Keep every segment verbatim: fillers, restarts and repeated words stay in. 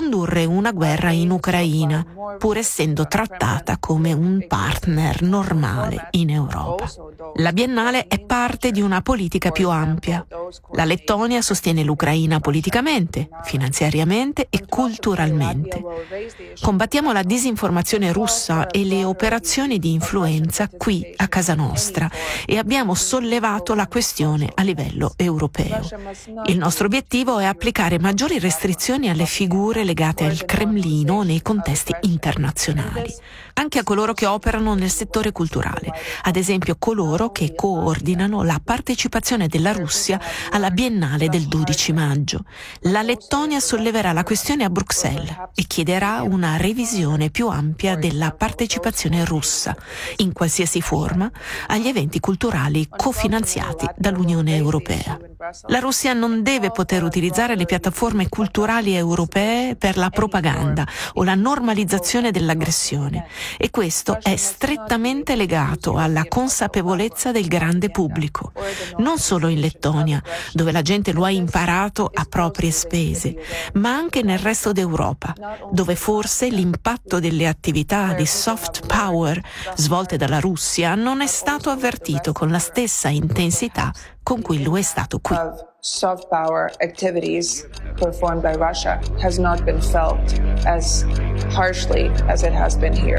condurre una guerra in Ucraina, pur essendo trattata come un partner normale in Europa. La Biennale è parte di una politica più ampia. La Lettonia sostiene l'Ucraina politicamente, finanziariamente e culturalmente. Combattiamo la disinformazione russa e le operazioni di influenza qui a casa nostra e abbiamo sollevato la questione a livello europeo. Il nostro obiettivo è applicare maggiori restrizioni alle figure legate al Cremlino nei contesti internazionali, anche a coloro che operano nel settore culturale, ad esempio coloro che coordinano la partecipazione della Russia alla Biennale del dodici maggio. La Lettonia solleverà la questione a Bruxelles e chiederà una revisione più ampia della partecipazione russa, in qualsiasi forma, agli eventi culturali cofinanziati dall'Unione Europea. La Russia non deve poter utilizzare le piattaforme culturali europee per la propaganda o la normalizzazione dell'aggressione, e questo è strettamente legato alla consapevolezza del grande pubblico, non solo in Lettonia, dove la gente lo ha imparato a proprie spese, ma anche nel resto d'Europa, dove forse l'impatto delle attività di soft power svolte dalla Russia non è stato avvertito con la stessa intensità con cui lo è stato qui. Soft power activities performed by Russia has not been felt as harshly as it has been here.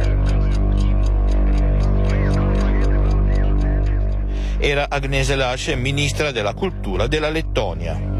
Era Agnese Lasch, ministra della cultura della Lettonia.